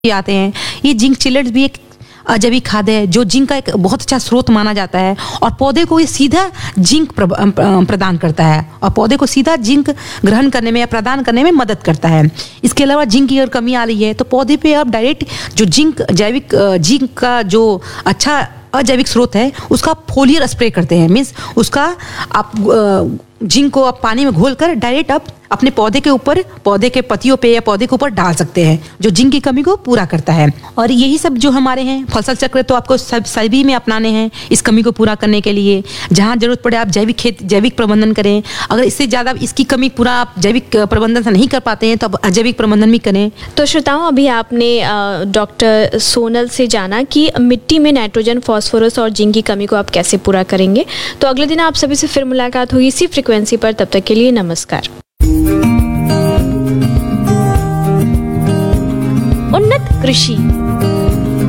आते हैं। ये जिंक चिलेट्स भी एक अजैविक खाद्य है जो जिंक का एक बहुत अच्छा स्रोत माना जाता है और पौधे को ये सीधा जिंक प्रदान करता है और पौधे को सीधा जिंक ग्रहण करने में या प्रदान करने में मदद करता है। इसके अलावा जिंक की अगर कमी आ रही है तो पौधे पे आप डायरेक्ट जो जैविक जिंक का जो अच्छा अजैविक स्रोत है उसका फोलियर स्प्रे करते हैं। मीन्स उसका आप जिंक को आप पानी में घोल कर डायरेक्ट आप अपने पौधे के ऊपर, पौधे के पत्तियों पे या पौधे के ऊपर डाल सकते हैं जो जिंक की कमी को पूरा करता है। और यही सब जो हमारे हैं फसल चक्र तो आपको सभी में अपनाने हैं इस कमी को पूरा करने के लिए। जहाँ जरूरत पड़े आप जैविक प्रबंधन करें। अगर इससे ज़्यादा इसकी कमी पूरा आप जैविक प्रबंधन से नहीं कर पाते हैं तो आप अजैविक प्रबंधन भी करें। तो श्रोताओं, अभी आपने डॉक्टर सोनल से जाना कि मिट्टी में नाइट्रोजन, फास्फोरस और जिंक की कमी को आप कैसे पूरा करेंगे। तो अगले दिन आप सभी से फिर मुलाकात होगी इसी फ्रिक्वेंसी पर। तब तक के लिए नमस्कार। उन्नत कृषि।